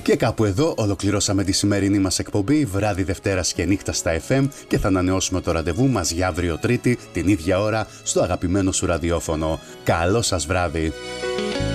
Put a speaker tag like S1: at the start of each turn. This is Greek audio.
S1: Και κάπου εδώ ολοκληρώσαμε τη σημερινή μας εκπομπή, βράδυ Δευτέρας και νύχτα στα FM, και θα ανανεώσουμε το ραντεβού μας για αύριο Τρίτη την ίδια ώρα στο αγαπημένο σου ραδιόφωνο. Καλό σας βράδυ!